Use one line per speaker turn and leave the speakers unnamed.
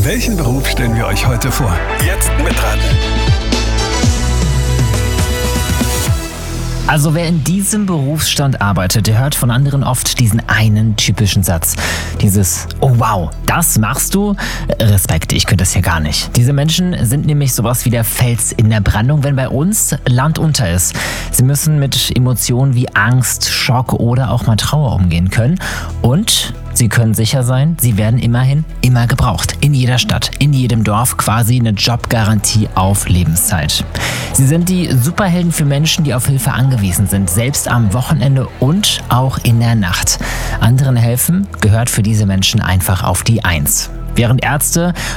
Welchen Beruf stellen wir euch heute vor? Jetzt mitraten.
Also wer in diesem Berufsstand arbeitet, der hört von anderen oft diesen einen typischen Satz. Dieses, oh wow, das machst du? Respekt, ich könnte das ja gar nicht. Diese Menschen sind nämlich sowas wie der Fels in der Brandung, wenn bei uns Land unter ist. Sie müssen mit Emotionen wie Angst, Schock oder auch mal Trauer umgehen können. Und sie können sicher sein, sie werden immerhin immer gebraucht. In jeder Stadt, in jedem Dorf, quasi eine Jobgarantie auf Lebenszeit. Sie sind die Superhelden für Menschen, die auf Hilfe angewiesen sind, selbst am Wochenende und auch in der Nacht. Anderen helfen gehört für diese Menschen einfach auf die Eins. Während Ärzte